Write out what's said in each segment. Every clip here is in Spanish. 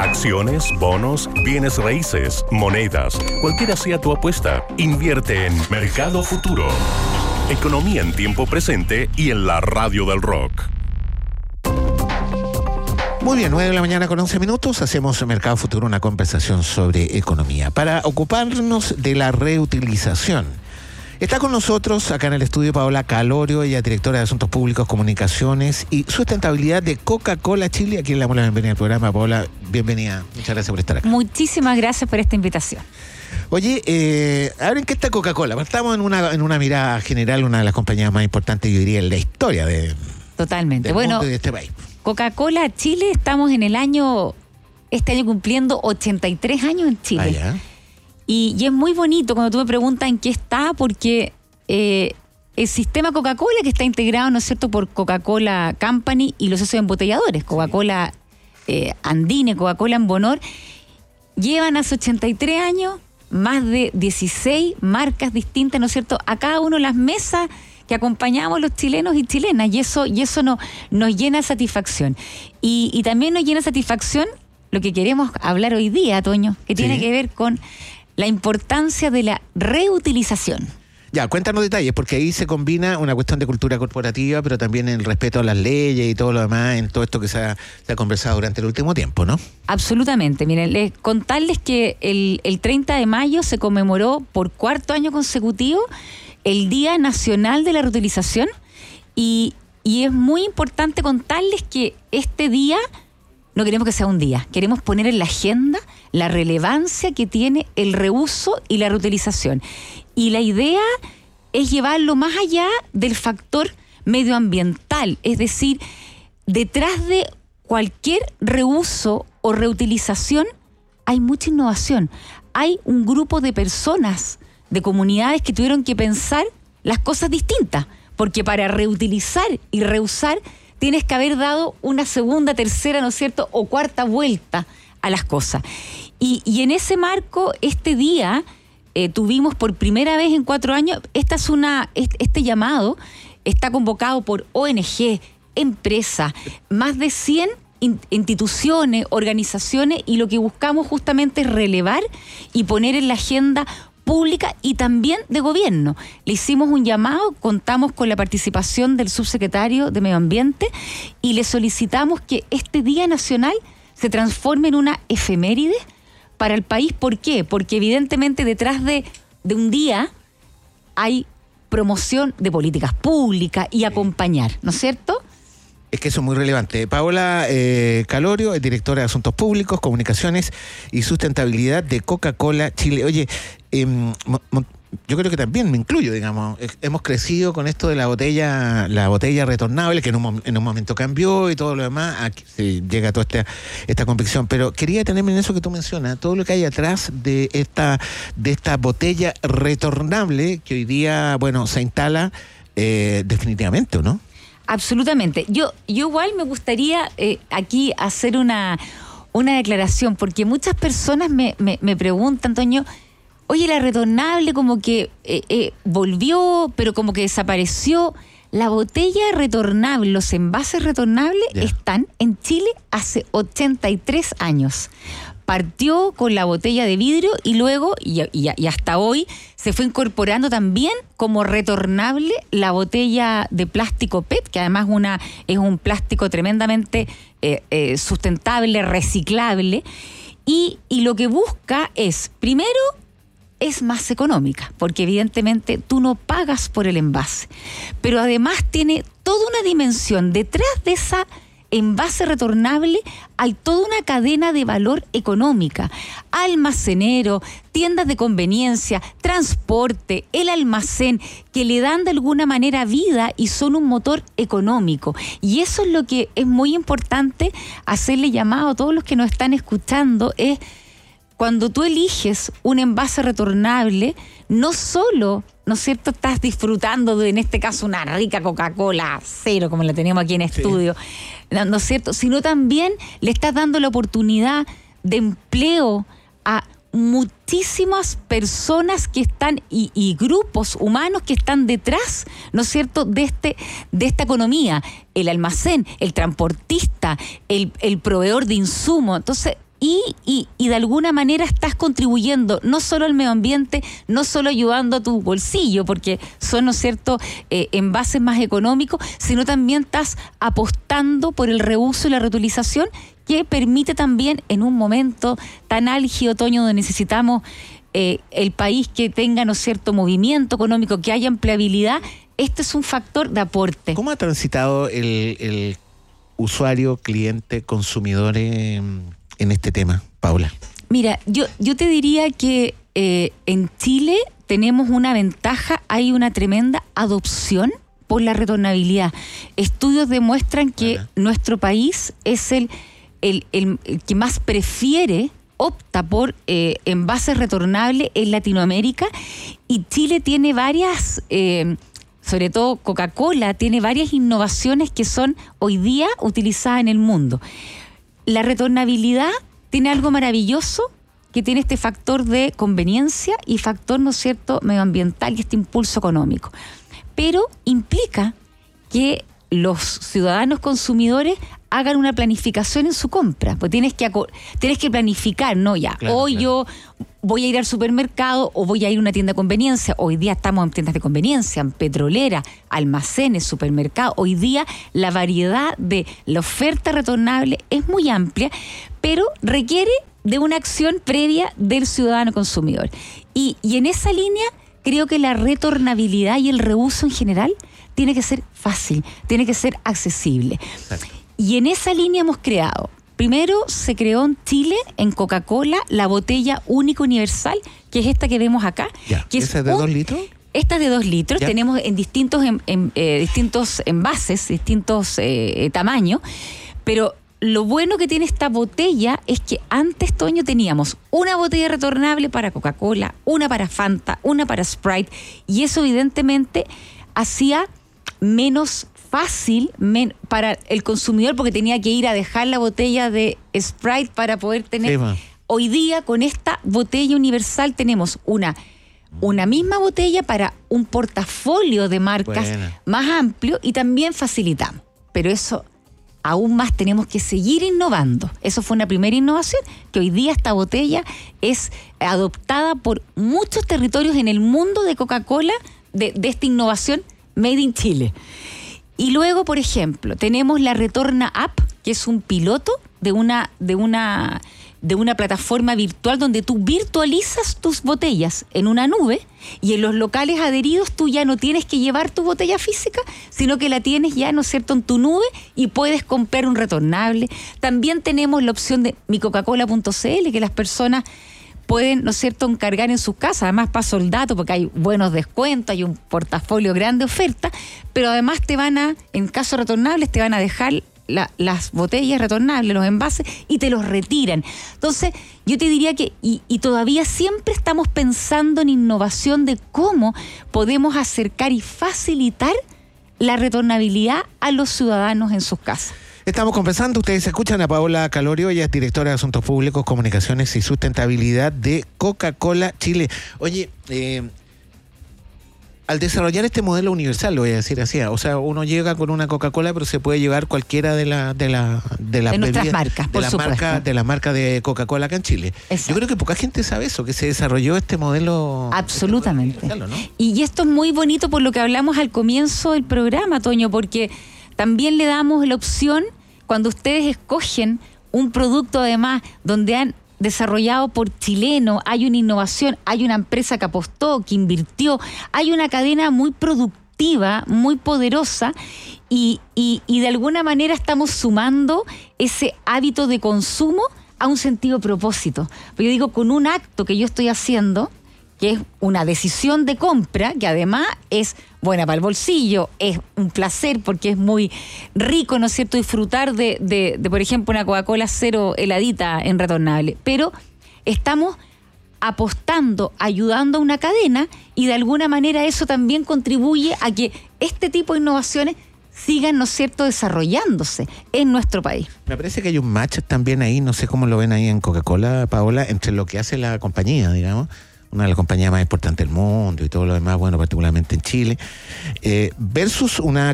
Acciones, bonos, bienes raíces, monedas, cualquiera sea tu apuesta, invierte en Mercado Futuro. Economía en tiempo presente y en la radio del rock. Muy bien, 9 de la mañana con 11 minutos, hacemos en Mercado Futuro una conversación sobre economía para ocuparnos de la reutilización. Está con nosotros acá en el estudio Paola Calorio, ella es directora de Asuntos Públicos, Comunicaciones y Sustentabilidad de Coca-Cola Chile. Aquí le damos la bienvenida al programa. Paola, bienvenida. Muchas gracias por estar acá. Muchísimas gracias por esta invitación. Oye, a ver, ¿en qué está Coca-Cola? Estamos en una mirada general, una de las compañías más importantes, yo diría, en la historia Totalmente. del Bueno, mundo y de este país. Coca-Cola Chile, estamos en este año cumpliendo 83 años en Chile. Allá. Y es muy bonito cuando tú me preguntas en qué está, porque el sistema Coca-Cola, que está integrado, ¿no es cierto?, por Coca-Cola Company y los socios embotelladores, Coca-Cola Andine, Coca-Cola en Bonor, llevan hace 83 años más de 16 marcas distintas, ¿no es cierto?, a cada uno de las mesas que acompañamos los chilenos y chilenas, y eso nos llena de satisfacción. Y también nos llena de satisfacción lo que queremos hablar hoy día, Toño, que tiene que ver con la importancia de la reutilización. Ya, cuéntanos detalles, porque ahí se combina una cuestión de cultura corporativa, pero también el respeto a las leyes y todo lo demás, en todo esto que se ha conversado durante el último tiempo, ¿no? Absolutamente. Miren, contarles que el 30 de mayo se conmemoró por cuarto año consecutivo el Día Nacional de la Reutilización, y es muy importante contarles que este día no queremos que sea un día, queremos poner en la agenda la relevancia que tiene el reuso y la reutilización. Y la idea es llevarlo más allá del factor medioambiental, es decir, detrás de cualquier reuso o reutilización hay mucha innovación. Hay un grupo de personas, de comunidades que tuvieron que pensar las cosas distintas, porque para reutilizar y reusar tienes que haber dado una segunda, tercera, ¿no es cierto?, o cuarta vuelta a las cosas. Y en ese marco, este día, tuvimos por primera vez en 4 años, este llamado está convocado por ONG, empresas, más de 100 instituciones, organizaciones, y lo que buscamos justamente es relevar y poner en la agenda pública y también de gobierno. Le hicimos un llamado, contamos con la participación del subsecretario de Medio Ambiente y le solicitamos que este Día Nacional se transforme en una efeméride para el país. ¿Por qué? Porque evidentemente detrás de un día hay promoción de políticas públicas y acompañar, ¿no es cierto? Es que eso es muy relevante. Paola Calorio es directora de Asuntos Públicos, Comunicaciones y Sustentabilidad de Coca-Cola Chile. Oye, yo creo que también me incluyo, digamos, hemos crecido con esto de la botella retornable, que en un momento cambió y todo lo demás. Aquí se llega toda esta convicción, pero quería detenerme en eso que tú mencionas, todo lo que hay atrás de esta botella retornable que hoy día, bueno, se instala definitivamente, ¿o no? Absolutamente. Yo igual me gustaría aquí hacer una declaración, porque muchas personas me preguntan, Toño, oye, la retornable como que volvió, pero como que desapareció. La botella retornable, los envases retornables están en Chile hace 83 años. Partió con la botella de vidrio y luego, y hasta hoy, se fue incorporando también como retornable la botella de plástico PET, que además es un plástico tremendamente sustentable, reciclable, y lo que busca es, primero, es más económica, porque evidentemente tú no pagas por el envase, pero además tiene toda una dimensión detrás de esa envase retornable. Hay toda una cadena de valor económica, almacenero, tiendas de conveniencia, transporte, el almacén, que le dan de alguna manera vida y son un motor económico. Y eso es lo que es muy importante hacerle llamado a todos los que nos están escuchando, es cuando tú eliges un envase retornable, no solo, ¿no es cierto?, estás disfrutando de, en este caso, una rica Coca-Cola cero, como la tenemos aquí en estudio, ¿no es cierto?, sino también le estás dando la oportunidad de empleo a muchísimas personas que están y grupos humanos que están detrás, ¿no es cierto?, de esta economía, el almacén, el transportista, el proveedor de insumos. Entonces, y de alguna manera estás contribuyendo no solo al medio ambiente, no solo ayudando a tu bolsillo, porque son, ¿no es cierto?, envases más económicos, sino también estás apostando por el reuso y la reutilización, que permite también en un momento tan álgido, otoño, donde necesitamos el país que tenga, ¿no es cierto?, movimiento económico, que haya empleabilidad. Este es un factor de aporte. ¿Cómo ha transitado el usuario, cliente, consumidor en este tema, Paula? Mira, yo te diría que en Chile tenemos una ventaja, hay una tremenda adopción por la retornabilidad. Estudios demuestran que nuestro país es el que más opta por envases retornables en Latinoamérica, y Chile tiene varias, sobre todo Coca-Cola, tiene varias innovaciones que son hoy día utilizadas en el mundo. La retornabilidad tiene algo maravilloso, que tiene este factor de conveniencia y factor, ¿no es cierto?, medioambiental, y este impulso económico. Pero implica que los ciudadanos consumidores hagan una planificación en su compra. Pues tienes que planificar, ¿no? Hoy yo voy a ir al supermercado o voy a ir a una tienda de conveniencia. Hoy día estamos en tiendas de conveniencia, en petroleras, almacenes, supermercados. Hoy día la variedad de la oferta retornable es muy amplia, pero requiere de una acción previa del ciudadano consumidor. Y en esa línea creo que la retornabilidad y el reuso en general tiene que ser fácil, tiene que ser accesible. Exacto. Y en esa línea hemos creado, primero se creó en Chile, en Coca-Cola, la botella única universal, que es esta que vemos acá. Que ¿esa es de 2 litros? Esta es de 2 litros, tenemos en distintos envases, distintos tamaños, pero lo bueno que tiene esta botella es que antes, Toño, teníamos una botella retornable para Coca-Cola, una para Fanta, una para Sprite, y eso evidentemente hacía menos fácil para el consumidor, porque tenía que ir a dejar la botella de Sprite para poder tener. Sí, hoy día, con esta botella universal, tenemos una misma botella para un portafolio de marcas más amplio, y también facilitamos. Pero eso, aún más tenemos que seguir innovando. Eso fue una primera innovación, que hoy día esta botella es adoptada por muchos territorios en el mundo de Coca-Cola, de esta innovación Made in Chile. Y luego, por ejemplo, tenemos la Retorna App, que es un piloto de una plataforma virtual donde tú virtualizas tus botellas en una nube, y en los locales adheridos tú ya no tienes que llevar tu botella física, sino que la tienes ya, ¿no es cierto?, en tu nube, y puedes comprar un retornable. También tenemos la opción de micocacola.cl, que las personas pueden, ¿no es cierto?, encargar en sus casas. Además, paso el dato, porque hay buenos descuentos, hay un portafolio grande de oferta, pero además en caso retornables, te van a dejar las botellas retornables, los envases, y te los retiran. Entonces, yo te diría que, y todavía siempre estamos pensando en innovación de cómo podemos acercar y facilitar la retornabilidad a los ciudadanos en sus casas. Estamos conversando, ustedes escuchan a Paola Calorio, ella es directora de Asuntos Públicos, Comunicaciones y Sustentabilidad de Coca-Cola Chile. Oye, al desarrollar este modelo universal, lo voy a decir así, o sea, uno llega con una Coca-Cola, pero se puede llevar cualquiera de nuestras marcas, por supuesto. De la marca de Coca-Cola acá en Chile. Exacto. Yo creo que poca gente sabe eso, que se desarrolló este modelo. Absolutamente. Este modelo universal, ¿no? Y esto es muy bonito por lo que hablamos al comienzo del programa, Toño, porque también le damos la opción, cuando ustedes escogen un producto, además, donde han desarrollado por chileno, hay una innovación, hay una empresa que apostó, que invirtió, hay una cadena muy productiva, muy poderosa, y de alguna manera estamos sumando ese hábito de consumo a un sentido propósito. Pero yo digo, con un acto que yo estoy haciendo, que es una decisión de compra, que además es buena para el bolsillo, es un placer porque es muy rico, ¿no es cierto?, disfrutar de por ejemplo, una Coca-Cola cero heladita en retornable. Pero estamos apostando, ayudando a una cadena, y de alguna manera eso también contribuye a que este tipo de innovaciones sigan, ¿no es cierto?, desarrollándose en nuestro país. Me parece que hay un match también ahí, no sé cómo lo ven ahí en Coca-Cola, Paola, entre lo que hace la compañía, digamos, una de las compañías más importantes del mundo y todo lo demás, bueno, particularmente en Chile, versus una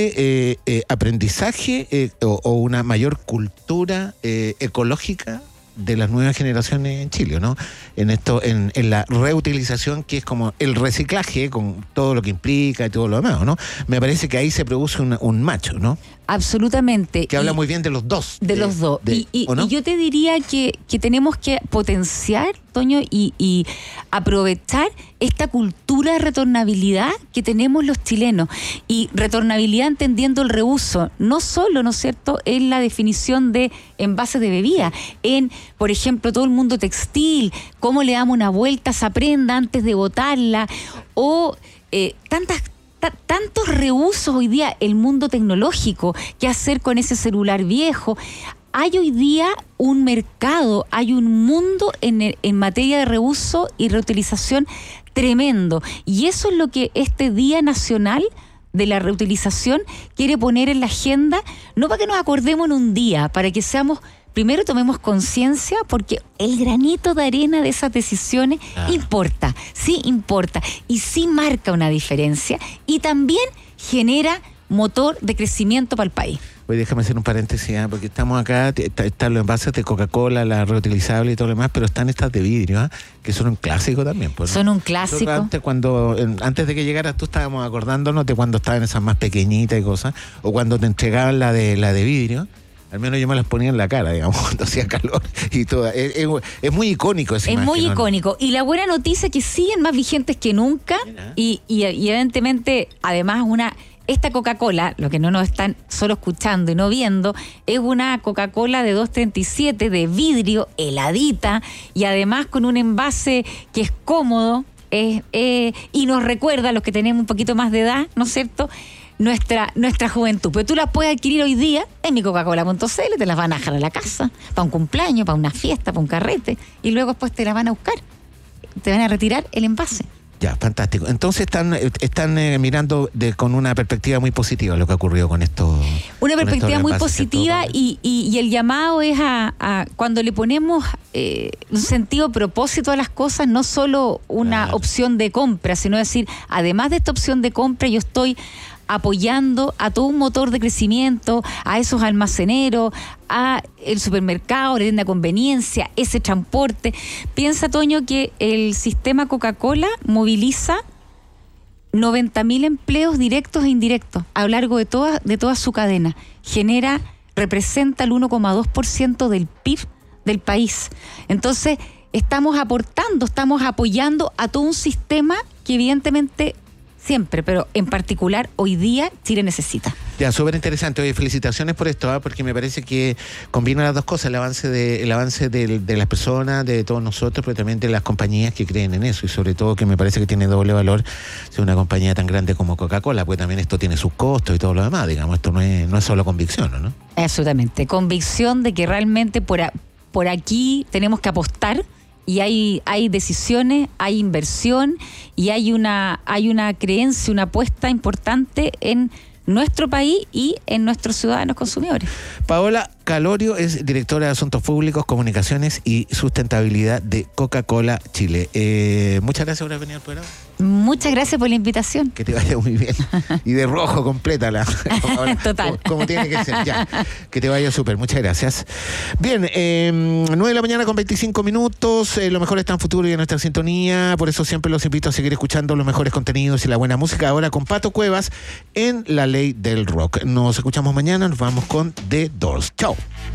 creciente aprendizaje o una mayor cultura ecológica de las nuevas generaciones en Chile, ¿no? En esto, en la reutilización, que es como el reciclaje, con todo lo que implica y todo lo demás, ¿no? Me parece que ahí se produce un match, ¿no? Absolutamente. Que habla muy bien de los dos. De los dos. Y ¿o no? yo te diría que tenemos que potenciar, Toño, y aprovechar esta cultura de retornabilidad que tenemos los chilenos. Y retornabilidad entendiendo el reuso, no solo, ¿no es cierto?, en la definición de envases de bebida, en, por ejemplo, todo el mundo textil, cómo le damos una vuelta a esa prenda antes de botarla, o tantos reusos hoy día, el mundo tecnológico, qué hacer con ese celular viejo. Hay hoy día un mercado, hay un mundo en materia de reuso y reutilización tremendo. Y eso es lo que este Día Nacional de la Reutilización quiere poner en la agenda, no para que nos acordemos en un día, para que primero tomemos conciencia, porque el granito de arena de esas decisiones importa, sí importa, y sí marca una diferencia, y también genera motor de crecimiento para el país. Oye, déjame hacer un paréntesis, porque estamos acá, están los envases de Coca-Cola, la reutilizable y todo lo demás, pero están estas de vidrio, que son un clásico también. Pues, ¿no? Son un clásico. Antes de que llegaras tú estábamos acordándonos de cuando estaban esas más pequeñitas y cosas, o cuando te entregaban la de vidrio. Al menos yo me las ponía en la cara, digamos, cuando hacía calor y todo. Es muy icónico esa imagen. Es muy icónico. Y la buena noticia es que siguen más vigentes que nunca. Y evidentemente, además, esta Coca-Cola, lo que no nos están solo escuchando y no viendo, es una Coca-Cola de 2.37 de vidrio, heladita, y además con un envase que es cómodo y nos recuerda a los que tenemos un poquito más de edad, ¿no es cierto?, nuestra juventud. Pero tú las puedes adquirir hoy día en mi Coca-Cola.cl, te las van a dejar a la casa, para un cumpleaños, para una fiesta, para un carrete, y luego después te las van a buscar, te van a retirar el envase. Ya, fantástico. Entonces están mirando con una perspectiva muy positiva lo que ha ocurrido con esto. Una perspectiva muy positiva, y el llamado es a cuando le ponemos un sentido propósito a las cosas, no solo una opción de compra, sino decir, además de esta opción de compra, yo estoy apoyando a todo un motor de crecimiento, a esos almaceneros, a el supermercado, la tienda de conveniencia, ese transporte. Piensa, Toño, que el sistema Coca-Cola moviliza 90.000 empleos directos e indirectos a lo largo de toda su cadena. Representa el 1,2% del PIB del país. Entonces, estamos apoyando a todo un sistema que evidentemente siempre, pero en particular hoy día Chile necesita. Ya, súper interesante. Oye, felicitaciones por esto, porque me parece que combina las dos cosas, el avance de las personas, de todos nosotros, pero también de las compañías que creen en eso, y sobre todo que me parece que tiene doble valor ser una compañía tan grande como Coca-Cola, porque también esto tiene sus costos y todo lo demás, digamos, esto no es solo convicción, ¿no? Absolutamente, convicción de que realmente por aquí tenemos que apostar. Y hay decisiones, hay inversión, y hay una creencia, una apuesta importante en nuestro país y en nuestros ciudadanos consumidores. Paola Calorio es directora de Asuntos Públicos, Comunicaciones y Sustentabilidad de Coca-Cola Chile. Muchas gracias por haber venido al programa. Muchas gracias por la invitación. Que te vaya muy bien. Y de rojo completa Total. Como tiene que ser. Ya. Que te vaya súper. Muchas gracias. Bien, 9 de la mañana con 25 minutos. Lo mejor está en futuro y en nuestra sintonía. Por eso siempre los invito a seguir escuchando los mejores contenidos y la buena música. Ahora con Pato Cuevas en La Ley del Rock. Nos escuchamos mañana. Nos vamos con The Doors. Chao.